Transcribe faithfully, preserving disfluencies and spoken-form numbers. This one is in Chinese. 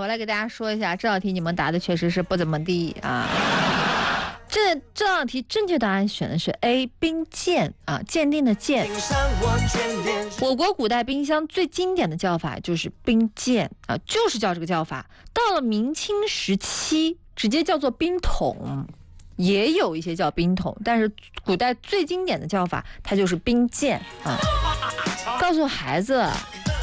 来给大家说一下，这道题你们答的确实是不怎么地啊。这这道题正确答案选的是 A 冰鉴啊，鉴定的鉴。我国古代冰箱最经典的叫法就是冰鉴啊，就是叫这个叫法。到了明清时期，直接叫做冰桶，也有一些叫冰桶，但是古代最经典的叫法它就是冰鉴啊。告诉孩子